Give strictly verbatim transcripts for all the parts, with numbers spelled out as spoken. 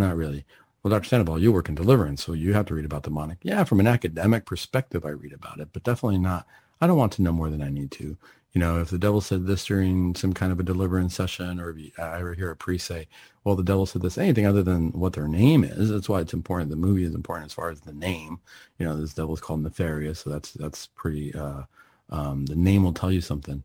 not really. Well, Doctor Sandoval, you work in deliverance, so you have to read about demonic. Yeah, from an academic perspective, I read about it, but definitely not. I don't want to know more than I need to. You know, if the devil said this during some kind of a deliverance session, or if you, I ever hear a priest say, well, the devil said this, anything other than what their name is, that's why it's important. The movie is important as far as the name. You know, this devil is called Nefarious, so that's that's pretty, uh, um, the name will tell you something.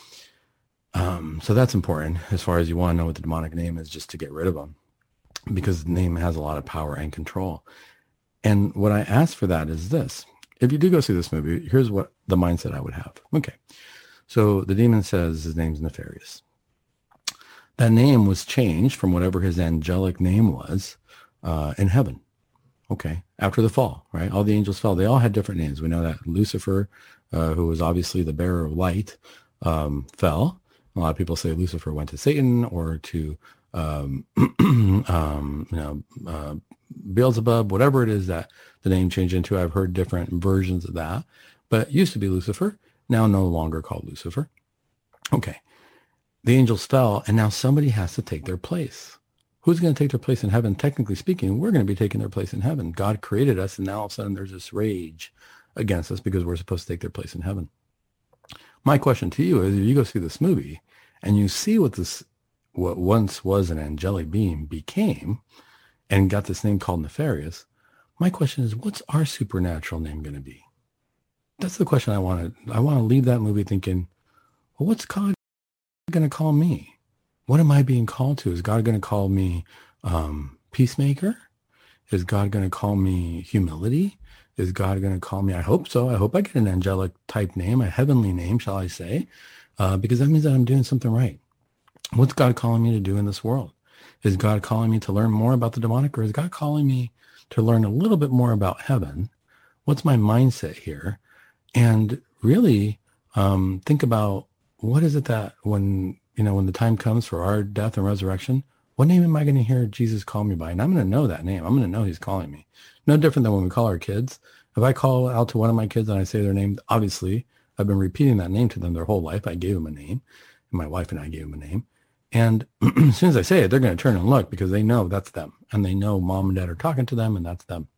Um, so that's important as far as you want to know what the demonic name is, just to get rid of them, because the name has a lot of power and control. And what I ask for that is this. If you do go see this movie, here's what the mindset I would have. Okay. So the demon says his name's Nefarious. That name was changed from whatever his angelic name was uh, in heaven. Okay. After the fall, right? All the angels fell. They all had different names. We know that Lucifer, uh, who was obviously the bearer of light, um, fell. A lot of people say Lucifer went to Satan or to Um, um, you know, uh, Beelzebub, whatever it is that the name changed into. I've heard different versions of that, but it used to be Lucifer, now no longer called Lucifer. Okay. The angels fell, and now somebody has to take their place. Who's going to take their place in heaven? Technically speaking, we're going to be taking their place in heaven. God created us, and now all of a sudden there's this rage against us because we're supposed to take their place in heaven. My question to you is, if you go see this movie and you see what this what once was an angelic being became and got this name called Nefarious, my question is, what's our supernatural name going to be? That's the question I want to, I want to leave that movie thinking, well, what's God going to call me? What am I being called to? Is God going to call me um, peacemaker? Is God going to call me humility? Is God going to call me, I hope so. I hope I get an angelic type name, a heavenly name, shall I say, uh, because that means that I'm doing something right. What's God calling me to do in this world? Is God calling me to learn more about the demonic, or is God calling me to learn a little bit more about heaven? What's my mindset here? And really um, think about, what is it that when, you know, when the time comes for our death and resurrection, what name am I going to hear Jesus call me by? And I'm going to know that name. I'm going to know he's calling me. No different than when we call our kids. If I call out to one of my kids and I say their name, obviously I've been repeating that name to them their whole life. I gave them a name. And my wife and I gave them a name. And as soon as I say it, they're going to turn and look because they know that's them. And they know mom and dad are talking to them, and that's them.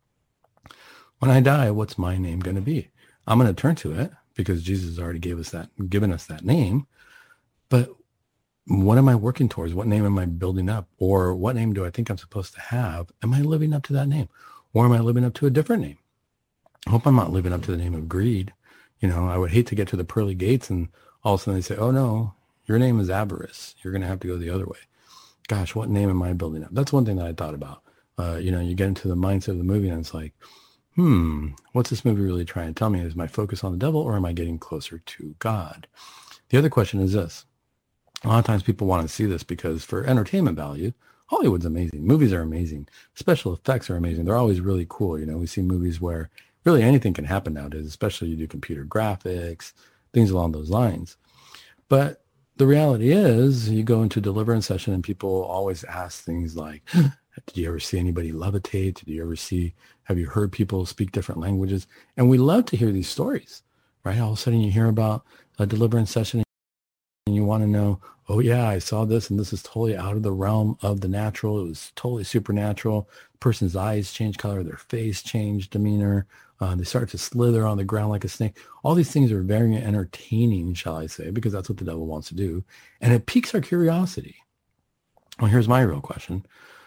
When I die, what's my name going to be? I'm going to turn to it because Jesus already gave us that, given us that name. But what am I working towards? What name am I building up? Or what name do I think I'm supposed to have? Am I living up to that name? Or am I living up to a different name? I hope I'm not living up to the name of greed. You know, I would hate to get to the pearly gates and all of a sudden they say, oh no, your name is avarice. You're going to have to go the other way. Gosh, what name am I building up? That's one thing that I thought about. Uh, you know, you get into the mindset of the movie and it's like, hmm, what's this movie really trying to tell me? Is my focus on the devil, or am I getting closer to God? The other question is this. A lot of times people want to see this because for entertainment value, Hollywood's amazing. Movies are amazing. Special effects are amazing. They're always really cool. You know, we see movies where really anything can happen nowadays, especially you do computer graphics, things along those lines. But the reality is, you go into deliverance session and people always ask things like, did you ever see anybody levitate? Did you ever see, have you heard people speak different languages? And we love to hear these stories, right? All of a sudden you hear about a deliverance session and you want to know, oh yeah, I saw this and this is totally out of the realm of the natural. It was totally supernatural. The person's eyes changed color, their face changed demeanor. Uh, they start to slither on the ground like a snake. All these things are very entertaining, shall I say, because that's what the devil wants to do. And it piques our curiosity. Well, here's my real question.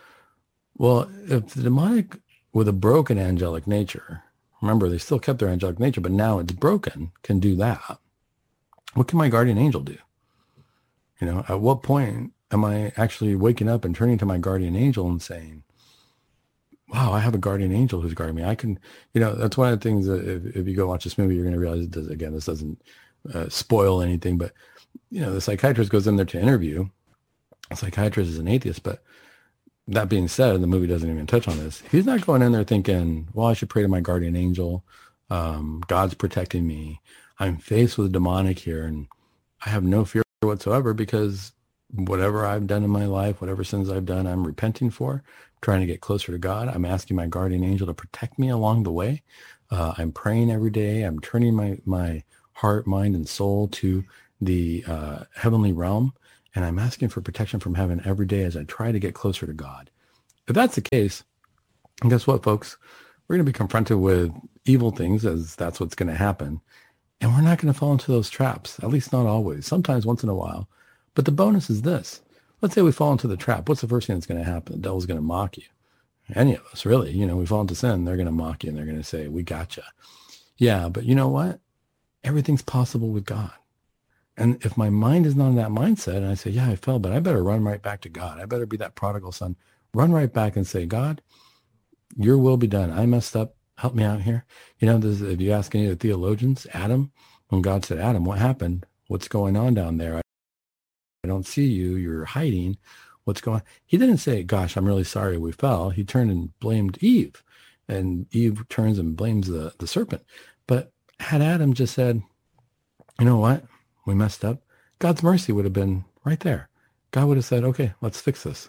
Well, if the demonic with a broken angelic nature, remember, they still kept their angelic nature, but now it's broken, can do that, what can my guardian angel do? You know, at what point am I actually waking up and turning to my guardian angel and saying, wow, I have a guardian angel who's guarding me. I can, you know, that's one of the things that if, if you go watch this movie, you're going to realize, it does, again, this doesn't uh, spoil anything, but, you know, the psychiatrist goes in there to interview. The psychiatrist is an atheist, but that being said, the movie doesn't even touch on this. He's not going in there thinking, well, I should pray to my guardian angel. Um, God's protecting me. I'm faced with demonic here, and I have no fear whatsoever because whatever I've done in my life, whatever sins I've done, I'm repenting for, trying to get closer to God. I'm asking my guardian angel to protect me along the way. Uh, I'm praying every day. I'm turning my, my heart, mind, and soul to the uh, heavenly realm. And I'm asking for protection from heaven every day as I try to get closer to God. if that's the case, guess what, folks? We're going to be confronted with evil things, as that's what's going to happen. And we're not going to fall into those traps, at least not always, sometimes once in a while. But the bonus is this. Let's say we fall into the trap. What's the first thing that's going to happen? The devil's going to mock you. Any of us, really. You know, we fall into sin, they're going to mock you, and they're going to say, we gotcha. Yeah, but you know what? Everything's possible with God. And if my mind is not in that mindset, and I say, yeah, I fell, but I better run right back to God. I better be that prodigal son. Run right back and say, God, your will be done. I messed up. Help me out here. You know, this, if you ask any of the theologians, Adam, when God said, Adam, what happened? What's going on down there? I, I don't see you. You're hiding. What's going on? He didn't say, gosh, I'm really sorry we fell. He turned and blamed Eve. And Eve turns and blames the, the serpent. But had Adam just said, you know what? We messed up. God's mercy would have been right there. God would have said, okay, let's fix this.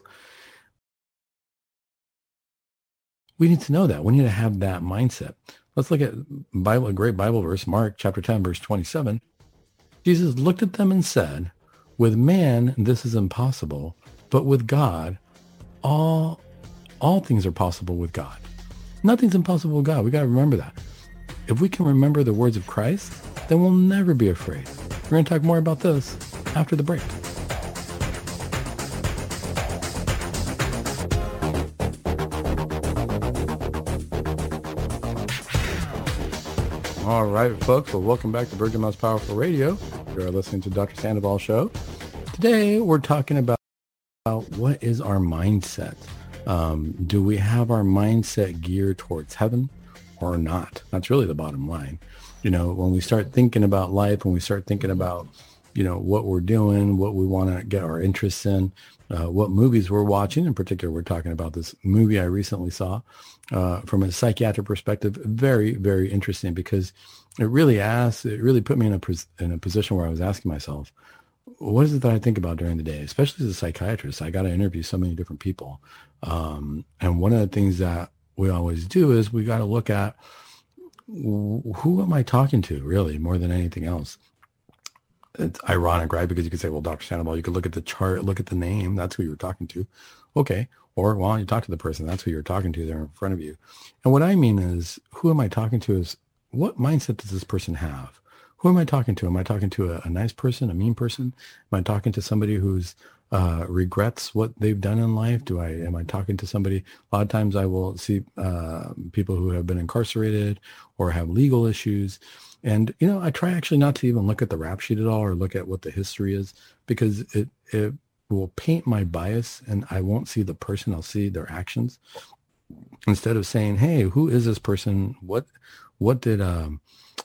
We need to know that. We need to have that mindset. Let's look at Bible, a great Bible verse, Mark chapter ten, verse twenty-seven. Jesus looked at them and said, with man, this is impossible, but with God, all, all things are possible with God. Nothing's impossible with God. We got to remember that. If we can remember the words of Christ, then we'll never be afraid. We're going to talk more about this after the break. All right, folks. Well, welcome back to Virgin Most Powerful Radio. You are listening to Doctor Sandoval Show. Today, we're talking about, about what is our mindset. Um, do we have our mindset geared towards heaven or not? That's really the bottom line. You know, when we start thinking about life, when we start thinking about, you know, what we're doing, what we want to get our interests in, uh, what movies we're watching. In particular, we're talking about this movie I recently saw uh, from a psychiatric perspective. Very, very interesting because it really asked, it really put me in a, in a position where I was asking myself, what is it that I think about during the day? Especially as a psychiatrist, I got to interview so many different people. Um, and one of the things that we always do is we got to look at who am I talking to, really, more than anything else. It's ironic, right? Because you could say, well, Doctor Sandoval, you could look at the chart, look at the name. That's who you're talking to. Okay. Or, well, you talk to the person. That's who you're talking to. They're in front of you. And what I mean is, who am I talking to is, what mindset does this person have? Who am I talking to? Am I talking to a, a nice person, a mean person? Am I talking to somebody who's uh, regrets what they've done in life? Do I, am I talking to somebody? A lot of times I will see uh, people who have been incarcerated or have legal issues. And, you know, I try actually not to even look at the rap sheet at all or look at what the history is, because it, it will paint my bias and I won't see the person. I'll see their actions instead of saying, hey, who is this person? What, what did, um,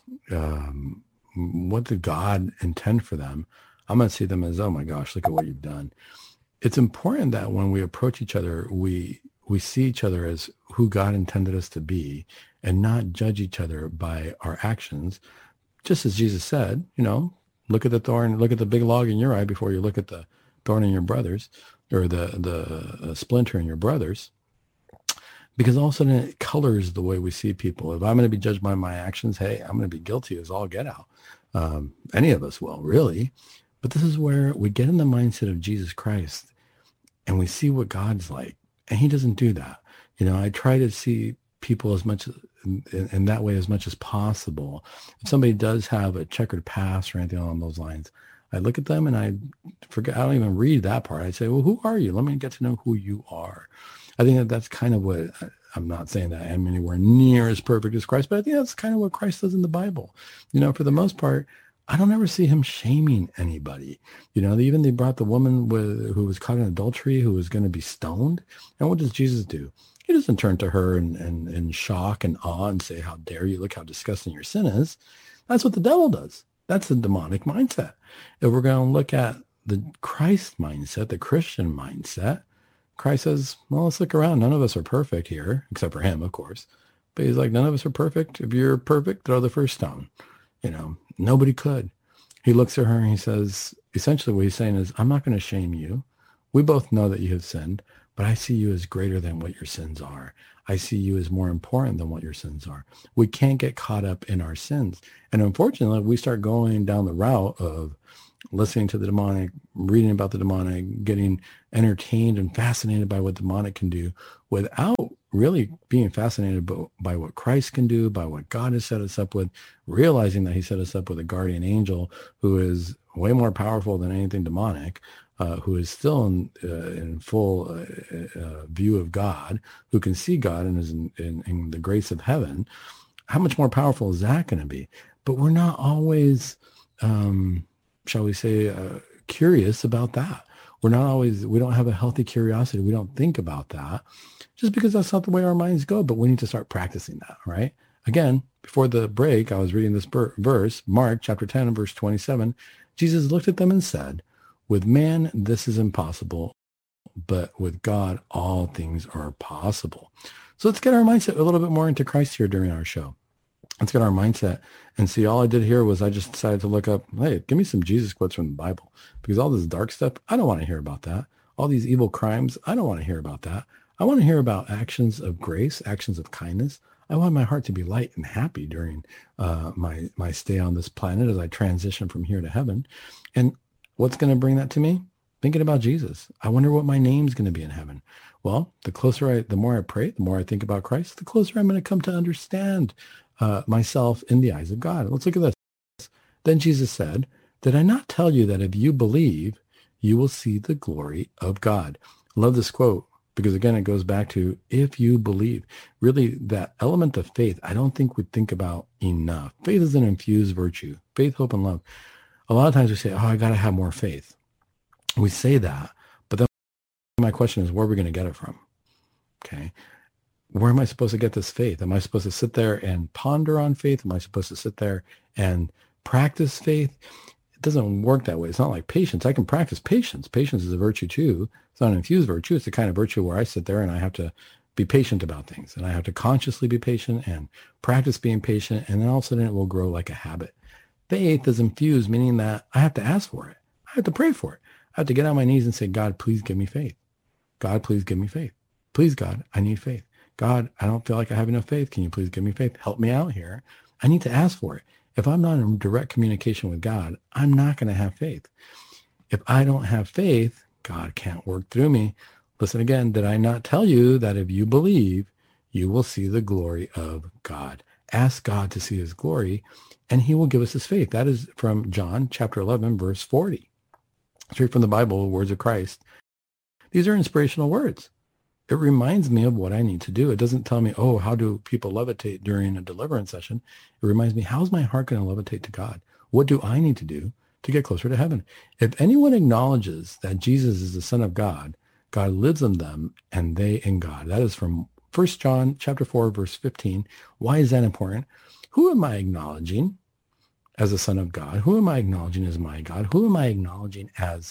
um, what did God intend for them? I'm going to see them as, oh my gosh, look at what you've done. It's important that when we approach each other, we, we see each other as who God intended us to be and not judge each other by our actions. Just as Jesus said, you know, look at the thorn, look at the big log in your eye before you look at the thorn in your brother's, or the, the uh, splinter in your brother's. Because all of a sudden it colors the way we see people. If I'm going to be judged by my actions, hey, I'm going to be guilty as all get out. Um, any of us will, really. But this is where we get in the mindset of Jesus Christ and we see what God's like. And he doesn't do that. You know, I try to see people as much in, in that way as much as possible. If somebody does have a checkered past or anything along those lines, I look at them and I forget, I don't even read that part. I say, well, who are you? Let me get to know who you are. I think that that's kind of what, I'm not saying that I am anywhere near as perfect as Christ, but I think that's kind of what Christ does in the Bible. You know, for the most part, I don't ever see him shaming anybody. You know, even they brought the woman with, who was caught in adultery, who was going to be stoned. And what does Jesus do? He doesn't turn to her in, in, in shock and awe and say, how dare you, look how disgusting your sin is. That's what the devil does. That's the demonic mindset. If we're going to look at the Christ mindset, the Christian mindset, Christ says, well, let's look around. None of us are perfect here, except for him, of course. But he's like, none of us are perfect. If you're perfect, throw the first stone. You know, nobody could. He looks at her and he says, essentially what he's saying is, I'm not going to shame you. We both know that you have sinned, but I see you as greater than what your sins are. I see you as more important than what your sins are. We can't get caught up in our sins. And unfortunately, we start going down the route of, listening to the demonic, reading about the demonic, getting entertained and fascinated by what demonic can do without really being fascinated by, by what Christ can do, by what God has set us up with, realizing that he set us up with a guardian angel who is way more powerful than anything demonic, uh, who is still in, uh, in full uh, uh, view of God, who can see God and is in, in, in the grace of heaven. How much more powerful is that going to be? But we're not always, um, shall we say, uh, curious about that. We're not always, we don't have a healthy curiosity. We don't think about that just because that's not the way our minds go, but we need to start practicing that, right? Again, before the break, I was reading this ber- verse, Mark chapter ten, verse twenty-seven. Jesus looked at them and said, with man, this is impossible, but with God, all things are possible. So let's get our mindset a little bit more into Christ here during our show. Let's get our mindset and see. All I did here was I just decided to look up, hey, give me some Jesus quotes from the Bible, because all this dark stuff, I don't want to hear about that. All these evil crimes, I don't want to hear about that. I want to hear about actions of grace, actions of kindness. I want my heart to be light and happy during uh, my, my stay on this planet as I transition from here to heaven. And what's going to bring that to me? Thinking about Jesus. I wonder what my name's going to be in heaven. Well, the closer I, the more I pray, the more I think about Christ, the closer I'm going to come to understand uh, myself in the eyes of God. Let's look at this. Then Jesus said, did I not tell you that if you believe, you will see the glory of God? I love this quote because, again, it goes back to if you believe. Really, that element of faith, I don't think we think about enough. Faith is an infused virtue. Faith, hope, and love. A lot of times we say, oh, I got to have more faith. We say that, but then my question is, where are we going to get it from? Okay. Where am I supposed to get this faith? Am I supposed to sit there and ponder on faith? Am I supposed to sit there and practice faith? It doesn't work that way. It's not like patience. I can practice patience. Patience is a virtue too. It's not an infused virtue. It's the kind of virtue where I sit there and I have to be patient about things, and I have to consciously be patient and practice being patient, and then all of a sudden it will grow like a habit. Faith is infused, meaning that I have to ask for it. I have to pray for it. I have to get on my knees and say, God, please give me faith. God, please give me faith. Please, God, I need faith. God, I don't feel like I have enough faith. Can you please give me faith? Help me out here. I need to ask for it. If I'm not in direct communication with God, I'm not going to have faith. If I don't have faith, God can't work through me. Listen again, did I not tell you that if you believe, you will see the glory of God? Ask God to see his glory, and he will give us his faith. That is from John chapter eleven, verse forty. Straight from the Bible, words of Christ. These are inspirational words. It reminds me of what I need to do. It doesn't tell me, oh, how do people levitate during a deliverance session? It reminds me, how's my heart going to levitate to God? What do I need to do to get closer to heaven? If anyone acknowledges that Jesus is the Son of God, God lives in them and they in God. That is from First John chapter four, verse fifteen. Why is that important? Who am I acknowledging as a son of God? Who am I acknowledging as my God? Who am I acknowledging as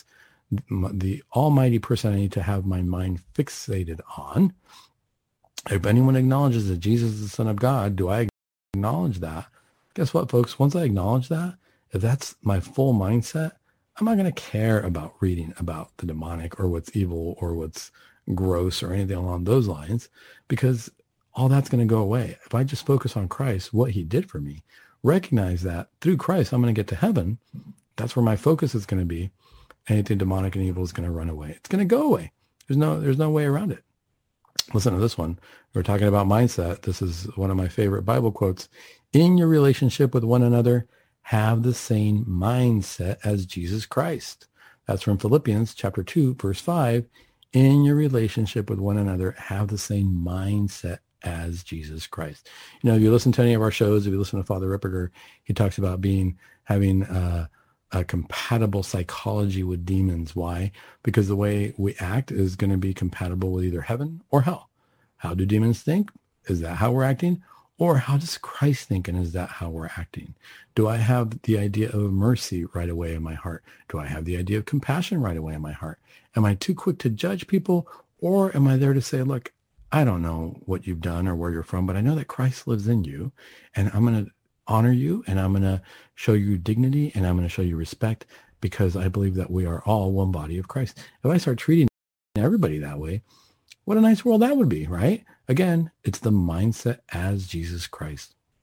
the almighty person I need to have my mind fixated on? If anyone acknowledges that Jesus is the Son of God, do I acknowledge that? Guess what, folks? Once I acknowledge that, if that's my full mindset, I'm not going to care about reading about the demonic or what's evil or what's gross or anything along those lines, because all that's going to go away. If I just focus on Christ, what he did for me, recognize that through Christ, I'm going to get to heaven. That's where my focus is going to be. Anything demonic and evil is going to run away. It's going to go away. There's no, there's no way around it. Listen to this one. We're talking about mindset. This is one of my favorite Bible quotes. In your relationship with one another, have the same mindset as Jesus Christ. That's from Philippians chapter two, verse five. In your relationship with one another, have the same mindset as Jesus Christ. You know, if you listen to any of our shows, if you listen to Father Ripperger, he talks about being, having uh, a compatible psychology with demons. Why? Because the way we act is going to be compatible with either heaven or hell. How do demons think? Is that how we're acting? Or how does Christ think, and is that how we're acting? Do I have the idea of mercy right away in my heart? Do I have the idea of compassion right away in my heart? Am I too quick to judge people? Or am I there to say, look, I don't know what you've done or where you're from, but I know that Christ lives in you, and I'm going to honor you, and I'm going to show you dignity, and I'm going to show you respect, because I believe that we are all one body of Christ. If I start treating everybody that way, what a nice world that would be, right? Again, it's the mindset as Jesus Christ.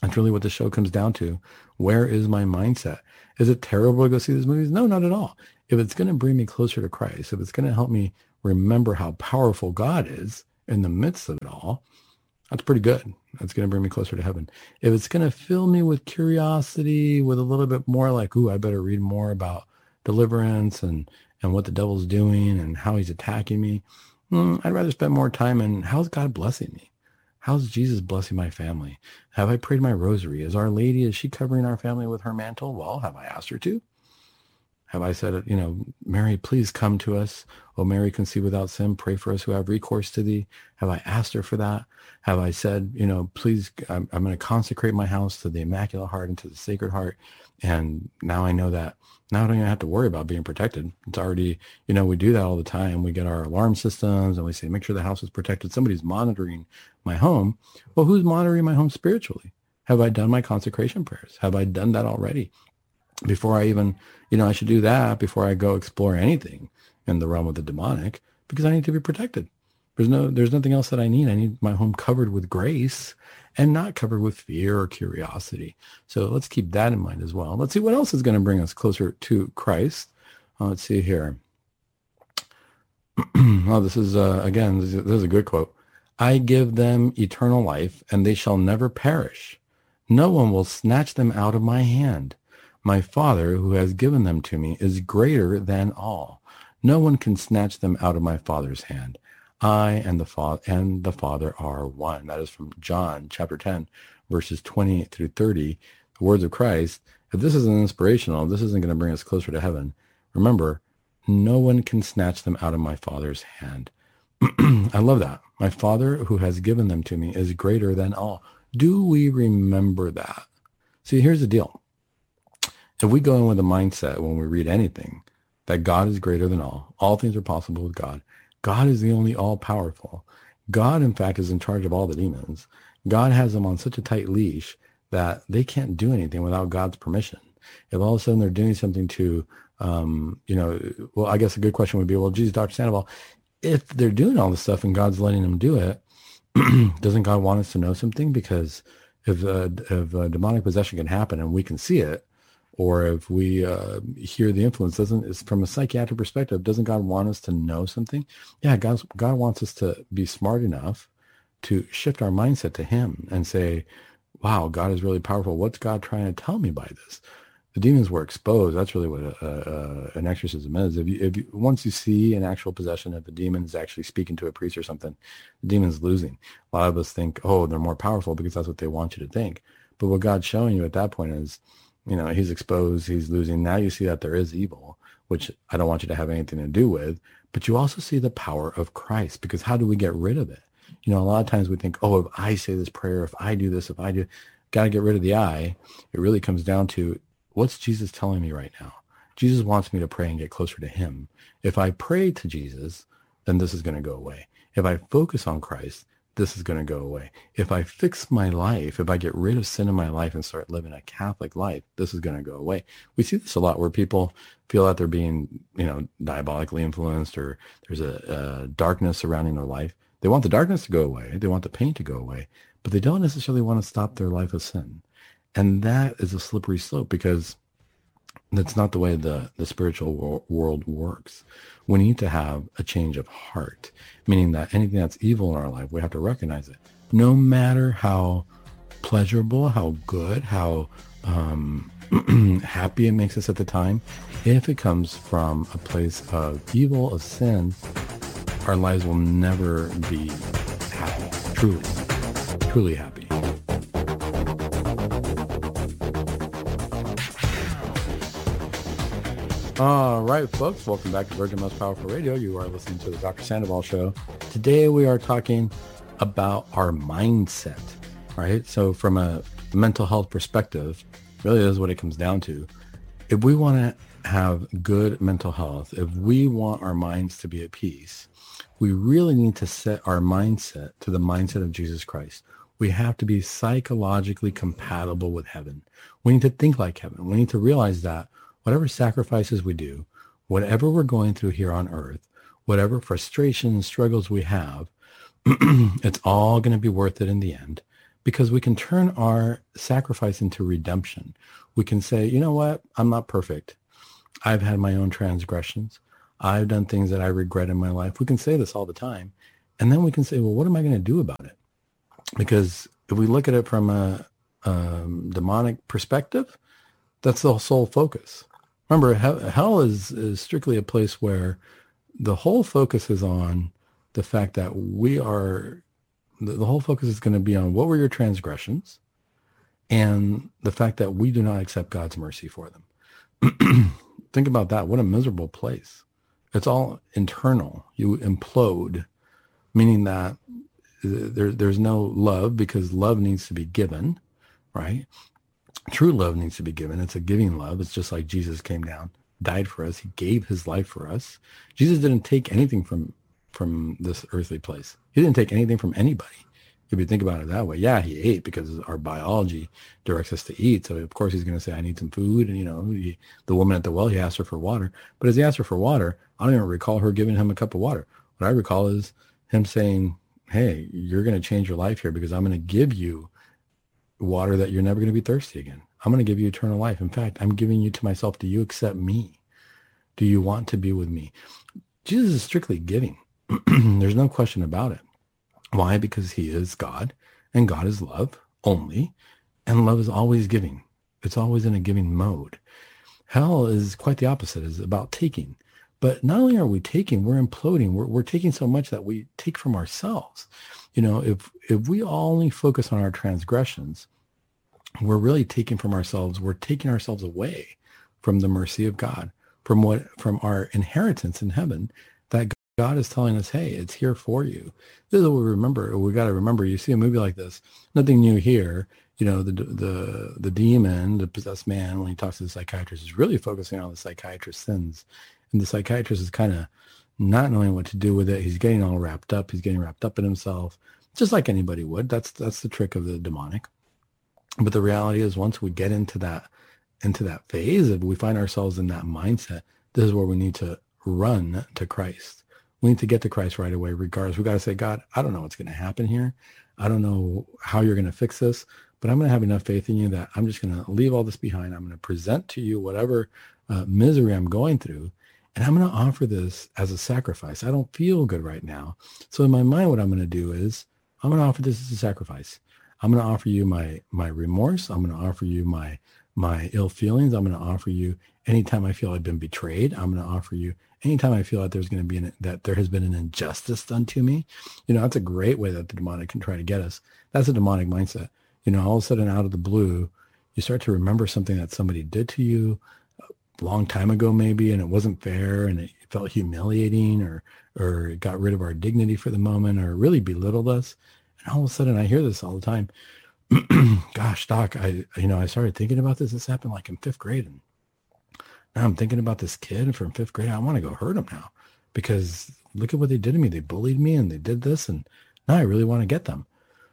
That's really what the show comes down to. Where is my mindset? Is it terrible to go see these movies? No, not at all. If it's going to bring me closer to Christ, if it's going to help me remember how powerful God is in the midst of it all, that's pretty good. That's going to bring me closer to heaven. If it's going to fill me with curiosity, with a little bit more like, ooh, I better read more about deliverance and, and what the devil's doing and how he's attacking me, mm, I'd rather spend more time in how's God blessing me? How's Jesus blessing my family? Have I prayed my rosary? Is Our Lady, is she covering our family with her mantle? Well, have I asked her to? Have I said, you know, Mary, please come to us. Oh, Mary, conceived without sin, pray for us who have recourse to thee. Have I asked her for that? Have I said, you know, please, I'm, I'm going to consecrate my house to the Immaculate Heart and to the Sacred Heart. And now I know that now I don't even have to worry about being protected. It's already, you know, we do that all the time. We get our alarm systems and we say, make sure the house is protected. Somebody's monitoring my home. Well, who's monitoring my home spiritually? Have I done my consecration prayers? Have I done that already? Before I even, you know, I should do that before I go explore anything in the realm of the demonic, because I need to be protected. There's no, there's nothing else that I need. I need my home covered with grace and not covered with fear or curiosity. So let's keep that in mind as well. Let's see what else is going to bring us closer to Christ. Uh, let's see here. Oh, this is, uh, again, this is, this is a good quote. I give them eternal life, and they shall never perish. No one will snatch them out of my hand. My Father, who has given them to me, is greater than all. No one can snatch them out of my Father's hand. I and the Father and the Father are one. That is from John chapter ten, verses twenty through thirty. The words of Christ. If this isn't inspirational, if this isn't going to bring us closer to heaven, remember, no one can snatch them out of my Father's hand. I love that. My Father, who has given them to me, is greater than all. Do we remember that? See, here's the deal. If we go in with a mindset when we read anything, that God is greater than all, all things are possible with God. God is the only all-powerful. God, in fact, is in charge of all the demons. God has them on such a tight leash that they can't do anything without God's permission. If all of a sudden they're doing something to, um, you know, well, I guess a good question would be, well, Jesus, Doctor Sandoval, if they're doing all this stuff and God's letting them do it, doesn't God want us to know something? Because if, uh, if uh, demonic possession can happen and we can see it, or if we uh, hear the influence, doesn't it's from a psychiatric perspective, doesn't God want us to know something? Yeah, God, God wants us to be smart enough to shift our mindset to him and say, wow, God is really powerful. What's God trying to tell me by this? The demons were exposed. That's really what a, a, an exorcism is. If you, if you, once you see an actual possession, if a demon is actually speaking to a priest or something, the demon's losing. A lot of us think, oh, they're more powerful because that's what they want you to think. But what God's showing you at that point is, you know, he's exposed, he's losing. Now you see that there is evil, which I don't want you to have anything to do with. But you also see the power of Christ, because how do we get rid of it? You know, a lot of times we think, oh, if I say this prayer, if I do this, if I do, got to get rid of the I. It really comes down to, what's Jesus telling me right now? Jesus wants me to pray and get closer to him. If I pray to Jesus, then this is going to go away. If I focus on Christ, this is going to go away. If I fix my life, if I get rid of sin in my life and start living a Catholic life, this is going to go away. We see this a lot where people feel that they're being, you know, diabolically influenced, or there's a, a darkness surrounding their life. They want the darkness to go away. They want the pain to go away, but they don't necessarily want to stop their life of sin. And that is a slippery slope, because that's not the way the, the spiritual wor- world works. We need to have a change of heart, meaning that anything that's evil in our life, we have to recognize it. No matter how pleasurable, how good, how um, happy it makes us at the time, if it comes from a place of evil, of sin, our lives will never be happy, truly, truly happy. All right, folks, welcome back to Virgin Most Powerful Radio. You are listening to the Doctor Sandoval Show. Today we are talking about our mindset, right? So from a mental health perspective, really is what it comes down to. If we want to have good mental health, if we want our minds to be at peace, we really need to set our mindset to the mindset of Jesus Christ. We have to be psychologically compatible with heaven. We need to think like heaven. We need to realize that whatever sacrifices we do, whatever we're going through here on earth, whatever frustrations, struggles we have, it's all going to be worth it in the end, because we can turn our sacrifice into redemption. We can say, you know what? I'm not perfect. I've had my own transgressions. I've done things that I regret in my life. We can say this all the time. And then we can say, well, what am I going to do about it? Because if we look at it from a um, demonic perspective, that's the sole focus. Remember, hell is, is strictly a place where the whole focus is on the fact that we are, the, the whole focus is going to be on what were your transgressions and the fact that we do not accept God's mercy for them. Think about that. What a miserable place. It's all internal. You implode, meaning that there, there's no love because love needs to be given, right? True love needs to be given. It's a giving love. It's just like Jesus came down, died for us. He gave his life for us. Jesus didn't take anything from, from this earthly place. He didn't take anything from anybody. If you think about it that way, yeah, he ate because our biology directs us to eat. So of course he's going to say, I need some food. And, you know, he, the woman at the well, he asked her for water. But as he asked her for water, I don't even recall her giving him a cup of water. What I recall is him saying, hey, you're going to change your life here because I'm going to give you water that you're never going to be thirsty again. I'm going to give you eternal life. In fact, I'm giving you to myself. Do you accept me? Do you want to be with me? Jesus is strictly giving. There's no question about it. Why? Because he is God, and God is love only, and love is always giving. It's always in a giving mode. Hell is quite the opposite. It's about taking. But not only are we taking, we're imploding. We're, we're taking so much that we take from ourselves. You know, if if we only focus on our transgressions, we're really taking from ourselves. We're taking ourselves away from the mercy of God, from what from our inheritance in heaven that God is telling us, hey, it's here for you. This is what we remember. We got to remember, you see a movie like this, nothing new here. You know, the the the demon, the possessed man, when he talks to the psychiatrist, is really focusing on the psychiatrist's sins. And the psychiatrist is kind of not knowing what to do with it. He's getting all wrapped up. He's getting wrapped up in himself, just like anybody would. That's that's the trick of the demonic. But the reality is, once we get into that into that phase, if we find ourselves in that mindset, this is where we need to run to Christ. We need to get to Christ right away, regardless. We got to say, God, I don't know what's going to happen here. I don't know how you're going to fix this, but I'm going to have enough faith in you that I'm just going to leave all this behind. I'm going to present to you whatever uh, misery I'm going through, and I'm going to offer this as a sacrifice. I don't feel good right now. So in my mind, what I'm going to do is I'm going to offer this as a sacrifice. I'm going to offer you my my remorse. I'm going to offer you my my ill feelings. I'm going to offer you anytime I feel I've been betrayed. I'm going to offer you anytime I feel that there's going to be an, that there has been an injustice done to me. You know, that's a great way that the demonic can try to get us. That's a demonic mindset. You know, all of a sudden out of the blue, you start to remember something that somebody did to you a long time ago maybe, and it wasn't fair, and it felt humiliating, or or it got rid of our dignity for the moment, or really belittled us. And all of a sudden I hear this all the time. Gosh, Doc, I, you know, I started thinking about this. This happened like in fifth grade. And now I'm thinking about this kid from fifth grade. I want to go hurt him now because look at what they did to me. They bullied me and they did this. And now I really want to get them.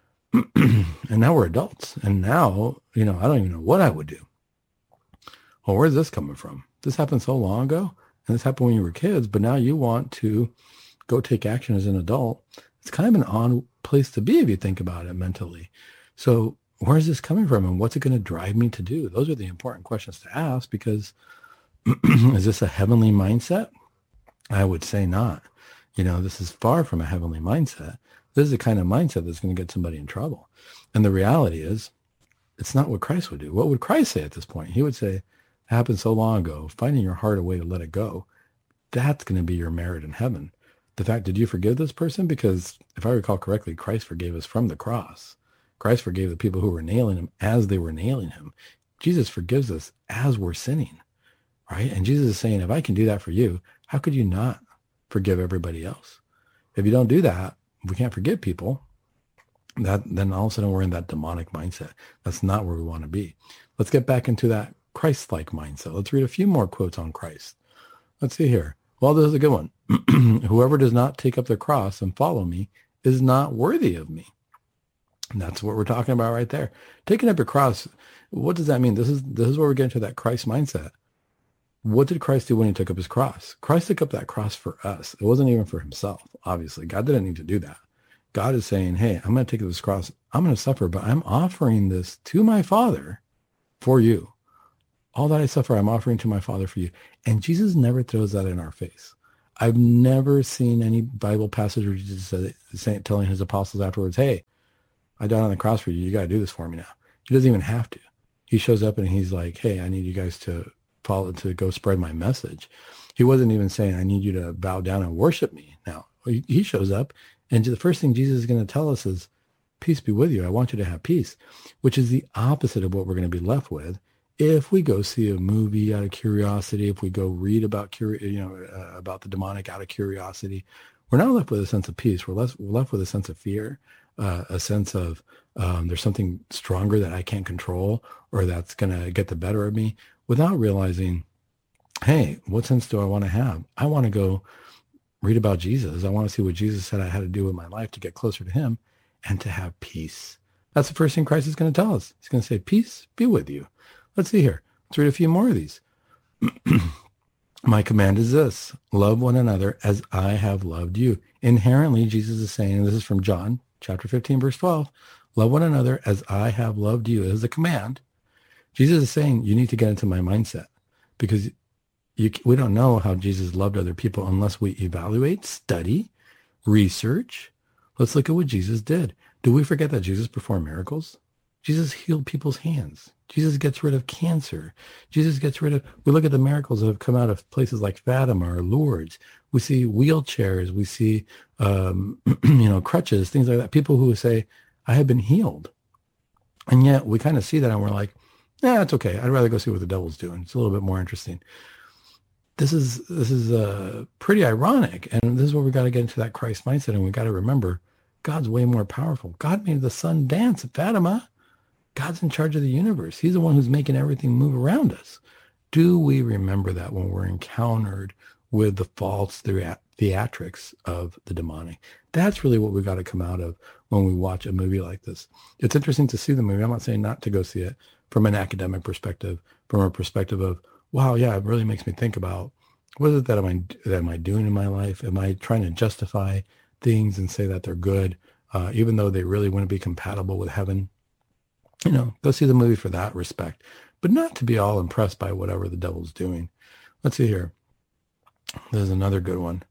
And now we're adults. And now, you know, I don't even know what I would do. Well, where's this coming from? This happened so long ago. And this happened when you were kids. But now you want to go take action as an adult. It's kind of an odd place to be if you think about it mentally. So where's this coming from, and what's it going to drive me to do? Those are the important questions to ask, because is this a heavenly mindset? I would say not. You know, this is far from a heavenly mindset. This is the kind of mindset that's going to get somebody in trouble. And the reality is, it's not what Christ would do. What would Christ say at this point? He would say, it happened so long ago, finding your heart a way to let it go, that's going to be your merit in heaven. The fact, did you forgive this person? Because if I recall correctly, Christ forgave us from the cross. Christ forgave the people who were nailing him as they were nailing him. Jesus forgives us as we're sinning, right? And Jesus is saying, if I can do that for you, how could you not forgive everybody else? If you don't do that, if we can't forgive people, that then all of a sudden we're in that demonic mindset. That's not where we want to be. Let's get back into that Christ-like mindset. Let's read a few more quotes on Christ. Let's see here. Well, this is a good one. Whoever does not take up their cross and follow me is not worthy of me. And that's what we're talking about right there. Taking up your cross, what does that mean? This is this is where we get into that Christ mindset. What did Christ do when he took up his cross? Christ took up that cross for us. It wasn't even for himself, obviously. God didn't need to do that. God is saying, hey, I'm going to take this cross. I'm going to suffer, but I'm offering this to my Father for you. All that I suffer, I'm offering to my Father for you. And Jesus never throws that in our face. I've never seen any Bible passage where Jesus said, saying, telling his apostles afterwards, hey, I died on the cross for you. You got to do this for me now. He doesn't even have to. He shows up and he's like, hey, I need you guys to follow, to go spread my message. He wasn't even saying, I need you to bow down and worship me. Now, he shows up, and the first thing Jesus is going to tell us is, peace be with you. I want you to have peace, which is the opposite of what we're going to be left with if we go see a movie out of curiosity, if we go read about, you know, uh, about the demonic out of curiosity. We're not left with a sense of peace. We're left, we're left with a sense of fear, uh, a sense of um, there's something stronger that I can't control or that's going to get the better of me, without realizing, hey, what sense do I want to have? I want to go read about Jesus. I want to see what Jesus said I had to do with my life to get closer to him and to have peace. That's the first thing Christ is going to tell us. He's going to say, peace be with you. Let's see here. Let's read a few more of these. My command is this: love one another as I have loved you. Inherently, Jesus is saying, and this is from John chapter fifteen, verse twelve, love one another as I have loved you. It is a command. Jesus is saying you need to get into my mindset, because you, we don't know how Jesus loved other people unless we evaluate, study, research. Let's look at what Jesus did. Do we forget that Jesus performed miracles? Jesus healed people's hands. Jesus gets rid of cancer. Jesus gets rid of, we look at the miracles that have come out of places like Fatima or Lourdes. We see wheelchairs. We see, um, you know, crutches, things like that. People who say, I have been healed. And yet we kind of see that and we're like, yeah, it's okay. I'd rather go see what the devil's doing. It's a little bit more interesting. This is, this is uh, pretty ironic. And this is where we got to get into that Christ mindset. And we got to remember, God's way more powerful. God made the sun dance at Fatima. God's in charge of the universe. He's the one who's making everything move around us. Do we remember that when we're encountered with the false theatrics of the demonic? That's really what we got to come out of when we watch a movie like this. It's interesting to see the movie. I'm not saying not to go see it from an academic perspective, from a perspective of, wow, yeah, it really makes me think about, what is it that am I, that am I doing in my life? Am I trying to justify things and say that they're good, uh, even though they really wouldn't be compatible with heaven? You know, go see the movie for that respect, but not to be all impressed by whatever the devil's doing. Let's see here. There's another good one.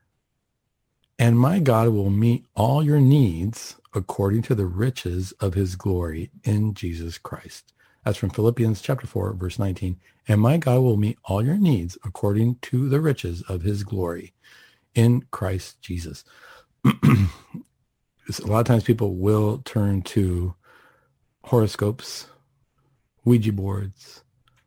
And my God will meet all your needs according to the riches of his glory in Jesus Christ. That's from Philippians chapter four, verse nineteen. And my God will meet all your needs according to the riches of his glory in Christ Jesus. A lot of times people will turn to horoscopes, Ouija boards,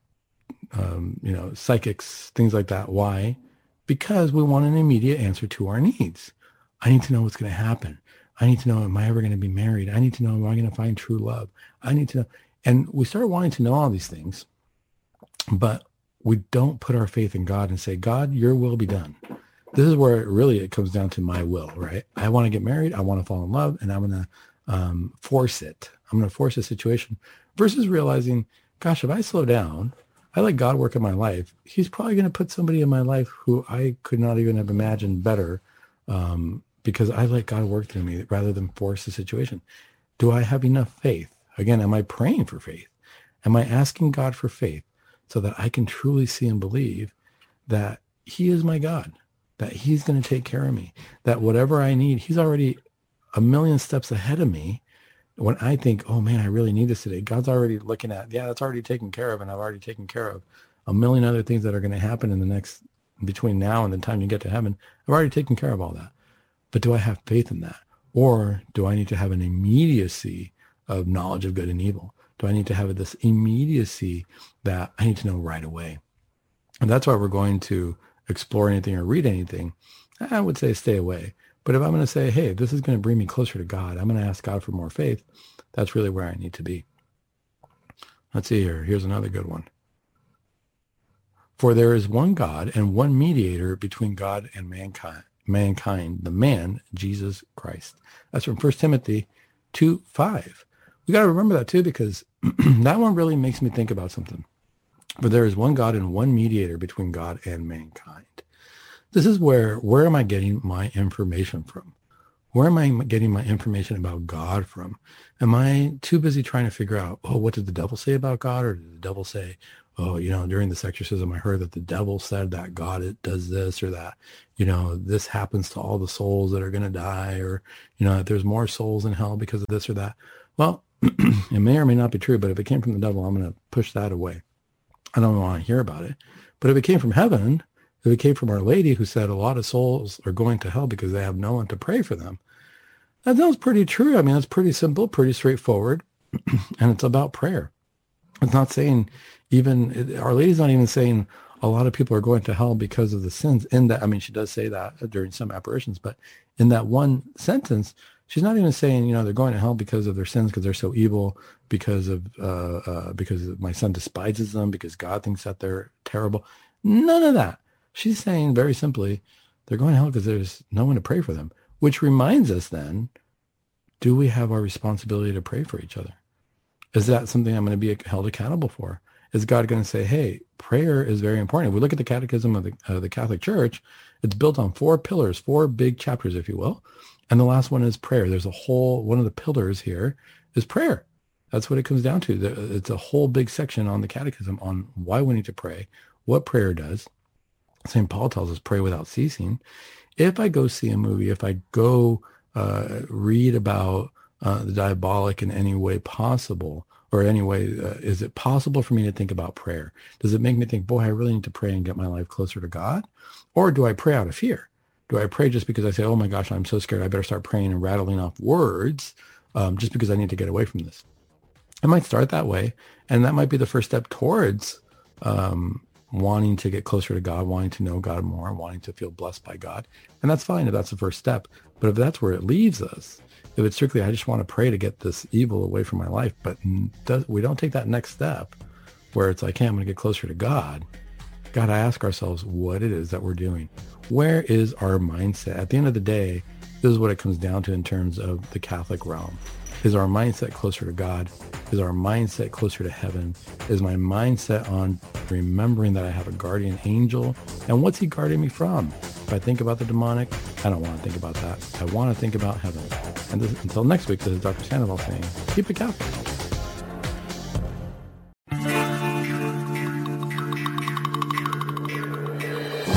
um, you know, psychics, things like that. Why? Because we want an immediate answer to our needs. I need to know what's going to happen. I need to know, am I ever going to be married? I need to know, am I going to find true love? I need to know. And we start wanting to know all these things, but we don't put our faith in God and say, God, your will be done. This is where it really, it comes down to my will, right? I want to get married. I want to fall in love, and I'm going to um, force it. I'm going to force a situation, versus realizing, gosh, if I slow down, I let God work in my life, he's probably going to put somebody in my life who I could not even have imagined better, um, because I let God work through me rather than force the situation. Do I have enough faith? Again, am I praying for faith? Am I asking God for faith so that I can truly see and believe that he is my God, that he's going to take care of me, that whatever I need, he's already a million steps ahead of me. When I think, oh man, I really need this today, God's already looking at, yeah, that's already taken care of. And I've already taken care of a million other things that are going to happen in the next, between now and the time you get to heaven. I've already taken care of all that. But do I have faith in that? Or do I need to have an immediacy of knowledge of good and evil? Do I need to have this immediacy that I need to know right away? And that's why we're going to explore anything or read anything. I would say stay away. But if I'm going to say, hey, this is going to bring me closer to God, I'm going to ask God for more faith, that's really where I need to be. Let's see here. Here's another good one. For there is one God and one mediator between God and mankind, mankind, the man, Jesus Christ. That's from First Timothy two five. We got to remember that too, because that one really makes me think about something. For there is one God and one mediator between God and mankind. This is where, where am I getting my information from? Where am I getting my information about God from? Am I too busy trying to figure out, oh, what did the devil say about God? Or did the devil say, oh, you know, during this exorcism, I heard that the devil said that God it does this or that, you know, this happens to all the souls that are going to die, or, you know, that there's more souls in hell because of this or that. Well, it may or may not be true, but if it came from the devil, I'm going to push that away. I don't want to hear about it. But if it came from heaven, if it came from Our Lady, who said a lot of souls are going to hell because they have no one to pray for them, that sounds pretty true. I mean, it's pretty simple, pretty straightforward, and it's about prayer. It's not saying even, it, Our Lady's not even saying a lot of people are going to hell because of the sins. In that, I mean, she does say that during some apparitions, but in that one sentence, she's not even saying, you know, they're going to hell because of their sins, because they're so evil, because of uh, uh, because my son despises them, because God thinks that they're terrible. None of that. She's saying very simply, they're going to hell because there's no one to pray for them. Which reminds us then, do we have our responsibility to pray for each other? Is that something I'm going to be held accountable for? Is God going to say, hey, prayer is very important? If we look at the Catechism of the, uh, the Catholic Church, it's built on four pillars, four big chapters, if you will. And the last one is prayer. There's a whole, one of the pillars here is prayer. That's what it comes down to. It's a whole big section on the Catechism on why we need to pray, what prayer does. Saint Paul tells us pray without ceasing. If I go see a movie, if I go uh, read about uh, the diabolic in any way possible, or any way, uh, is it possible for me to think about prayer? Does it make me think, boy, I really need to pray and get my life closer to God? Or do I pray out of fear? Do I pray just because I say, oh my gosh, I'm so scared, I better start praying and rattling off words um, just because I need to get away from this? I might start that way, and that might be the first step towards um, wanting to get closer to God, wanting to know God more, wanting to feel blessed by God. And that's fine if that's the first step. But if that's where it leaves us, if it's strictly, I just want to pray to get this evil away from my life, but does, we don't take that next step where it's like, hey, I'm going to get closer to God. Got to ask ourselves what it is that we're doing. Where is our mindset? At the end of the day, this is what it comes down to in terms of the Catholic realm. Is our mindset closer to God? Is our mindset closer to heaven? Is my mindset on remembering that I have a guardian angel? And what's he guarding me from? If I think about the demonic, I don't want to think about that. I want to think about heaven. And this, until next week, this is Doctor Sandoval saying, keep it Catholic.